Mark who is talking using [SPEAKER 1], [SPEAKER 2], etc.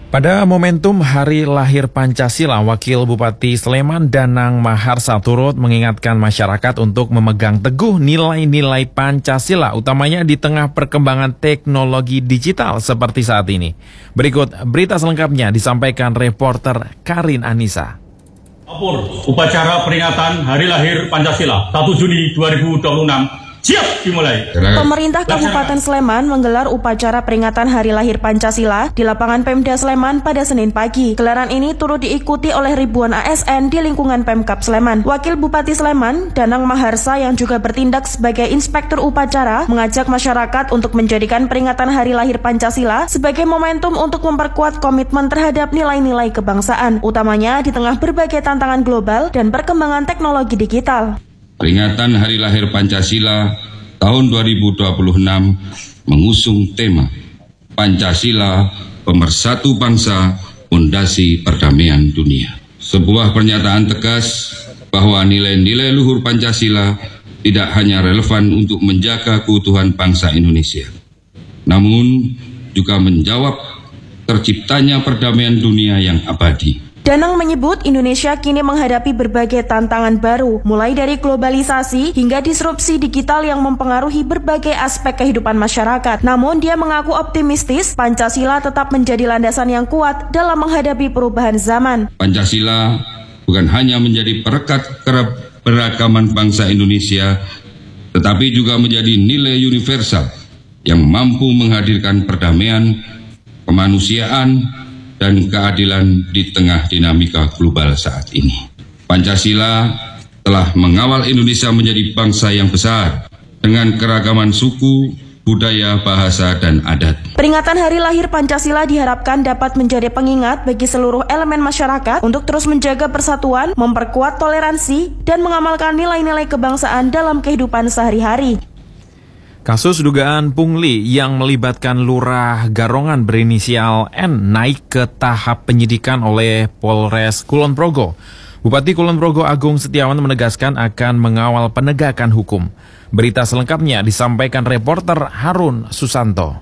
[SPEAKER 1] Pada momentum Hari Lahir Pancasila, Wakil Bupati Sleman Danang Maharsa turut mengingatkan masyarakat untuk memegang teguh nilai-nilai Pancasila, utamanya di tengah perkembangan teknologi digital seperti saat ini. Berikut berita selengkapnya disampaikan reporter Karin Anissa.
[SPEAKER 2] Upacara peringatan Hari Lahir Pancasila 1 Juni 2026 siap dimulai.
[SPEAKER 3] Pemerintah Kabupaten Sleman menggelar upacara peringatan Hari Lahir Pancasila di lapangan Pemda Sleman pada Senin pagi. Gelaran ini turut diikuti oleh ribuan ASN di lingkungan Pemkab Sleman. Wakil Bupati Sleman, Danang Maharsa, yang juga bertindak sebagai inspektur upacara, mengajak masyarakat untuk menjadikan peringatan Hari Lahir Pancasila sebagai momentum untuk memperkuat komitmen terhadap nilai-nilai kebangsaan, utamanya di tengah berbagai tantangan global dan perkembangan teknologi digital.
[SPEAKER 4] Peringatan Hari Lahir Pancasila tahun 2026 mengusung tema Pancasila, Pemersatu Bangsa, Fondasi Perdamaian Dunia. Sebuah pernyataan tegas bahwa nilai-nilai luhur Pancasila tidak hanya relevan untuk menjaga keutuhan bangsa Indonesia, namun juga menjawab terciptanya perdamaian dunia yang abadi.
[SPEAKER 3] Danang menyebut Indonesia kini menghadapi berbagai tantangan baru, mulai dari globalisasi hingga disrupsi digital yang mempengaruhi berbagai aspek kehidupan masyarakat. Namun dia mengaku optimistis Pancasila tetap menjadi landasan yang kuat dalam menghadapi perubahan zaman.
[SPEAKER 4] Pancasila bukan hanya menjadi perekat keberagaman bangsa Indonesia, tetapi juga menjadi nilai universal yang mampu menghadirkan perdamaian, kemanusiaan, dan keadilan di tengah dinamika global saat ini. Pancasila telah mengawal Indonesia menjadi bangsa yang besar dengan keragaman suku, budaya, bahasa, dan adat.
[SPEAKER 3] Peringatan Hari Lahir Pancasila diharapkan dapat menjadi pengingat bagi seluruh elemen masyarakat untuk terus menjaga persatuan, memperkuat toleransi, dan mengamalkan nilai-nilai kebangsaan dalam kehidupan sehari-hari.
[SPEAKER 1] Kasus dugaan pungli yang melibatkan Lurah Garongan berinisial N naik ke tahap penyidikan oleh Polres Kulon Progo. Bupati Kulon Progo Agung Setiawan menegaskan akan mengawal penegakan hukum. Berita selengkapnya disampaikan reporter Harun Susanto.